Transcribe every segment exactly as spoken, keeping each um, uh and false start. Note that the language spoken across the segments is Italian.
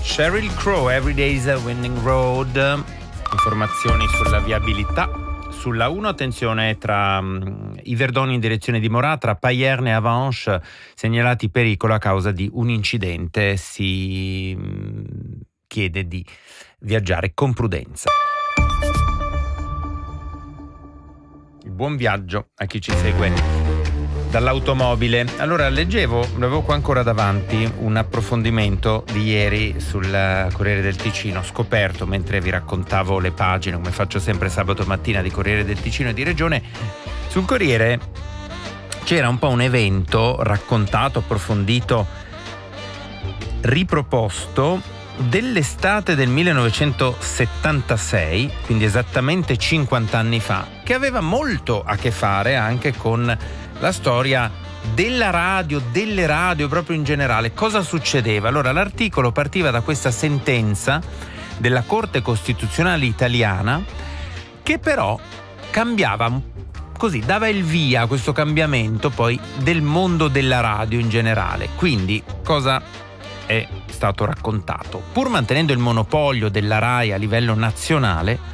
Sheryl Crow, Every Day's a Winding Road. Informazioni sulla viabilità. Sulla uno, attenzione, tra um, Yverdon in direzione di Morat, tra Payerne e Avanches, segnalati pericolo a causa di un incidente. Si um, chiede di viaggiare con prudenza. Il buon viaggio a chi ci segue dall'automobile. Allora, leggevo, l'avevo qua ancora davanti, un approfondimento di ieri sul Corriere del Ticino, scoperto mentre vi raccontavo le pagine, come faccio sempre sabato mattina, di Corriere del Ticino e di Regione. Sul Corriere c'era un po' un evento raccontato, approfondito, riproposto dell'estate del millenovecentosettantasei, quindi esattamente cinquanta anni fa, che aveva molto a che fare anche con la storia della radio, delle radio proprio in generale. Cosa succedeva? Allora, l'articolo partiva da questa sentenza della Corte Costituzionale italiana che però cambiava, così, dava il via a questo cambiamento poi del mondo della radio in generale. Quindi, cosa è stato raccontato? Pur mantenendo il monopolio della RAI a livello nazionale,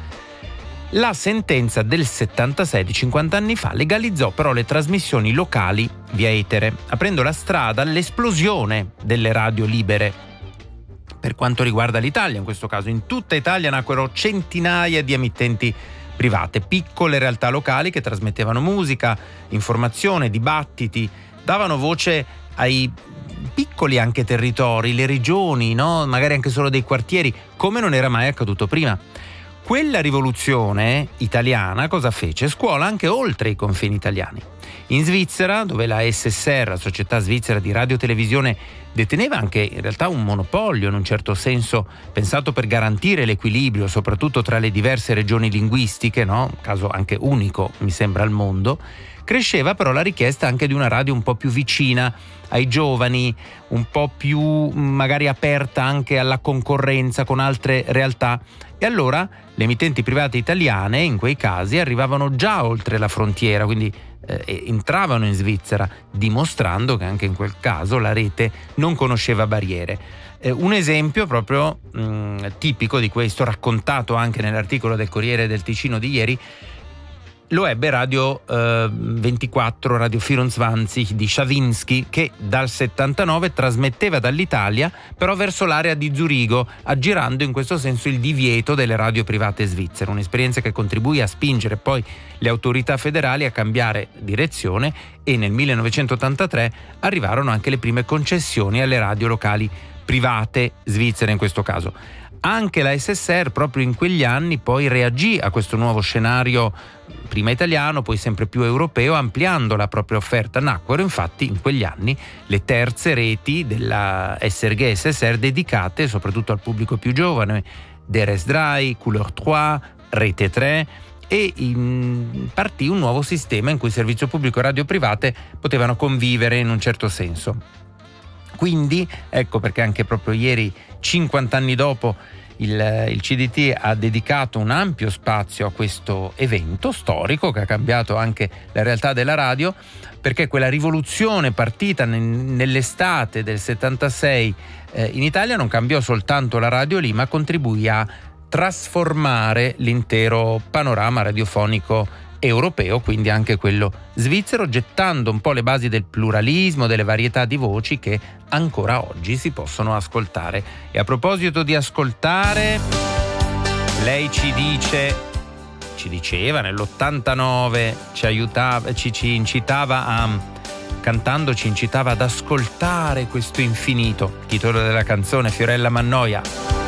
la sentenza del settantasei, di cinquanta anni fa, legalizzò però le trasmissioni locali via etere, aprendo la strada all'esplosione delle radio libere. Per quanto riguarda l'Italia, in questo caso, in tutta Italia nacquero centinaia di emittenti private, piccole realtà locali che trasmettevano musica, informazione, dibattiti, davano voce ai piccoli anche territori, le regioni, no? Magari anche solo dei quartieri, come non era mai accaduto prima. Quella rivoluzione italiana cosa fece? Scuola anche oltre i confini italiani. In Svizzera, dove la S S R, la Società Svizzera di Radio e Televisione, deteneva anche in realtà un monopolio, in un certo senso pensato per garantire l'equilibrio, soprattutto tra le diverse regioni linguistiche, no? Caso anche unico, mi sembra, al mondo, cresceva però la richiesta anche di una radio un po' più vicina ai giovani, un po' più magari aperta anche alla concorrenza con altre realtà. E allora le emittenti private italiane in quei casi arrivavano già oltre la frontiera, quindi eh, entravano in Svizzera, dimostrando che anche in quel caso la rete non conosceva barriere. Eh, un esempio proprio mh, tipico di questo, raccontato anche nell'articolo del Corriere del Ticino di ieri, lo ebbe Radio eh, ventiquattro, Radio vierundzwanzig di Schawiński, che dal settantanove trasmetteva dall'Italia, però verso l'area di Zurigo, aggirando in questo senso il divieto delle radio private svizzere. Un'esperienza che contribuì a spingere poi le autorità federali a cambiare direzione, e nel millenovecentottantatré arrivarono anche le prime concessioni alle radio locali private svizzere in questo caso. Anche la S S R proprio in quegli anni poi reagì a questo nuovo scenario, prima italiano, poi sempre più europeo, ampliando la propria offerta. Nacquero infatti in quegli anni le terze reti della S R G S S R dedicate soprattutto al pubblico più giovane, D R S drei, Couleur tre, Rete tre, e in partì un nuovo sistema in cui servizio pubblico e radio private potevano convivere in un certo senso. Quindi ecco perché anche proprio ieri, cinquanta anni dopo, il, il C D T ha dedicato un ampio spazio a questo evento storico che ha cambiato anche la realtà della radio, perché quella rivoluzione partita nell'estate del settantasei eh, in Italia non cambiò soltanto la radio lì, ma contribuì a trasformare l'intero panorama radiofonico europeo, quindi anche quello svizzero, gettando un po' le basi del pluralismo, delle varietà di voci che ancora oggi si possono ascoltare. E a proposito di ascoltare, lei ci dice, ci diceva nell'ottantanove, ci aiutava, ci, ci incitava a, cantando ci incitava ad ascoltare questo infinito. Titolo della canzone, Fiorella Mannoia.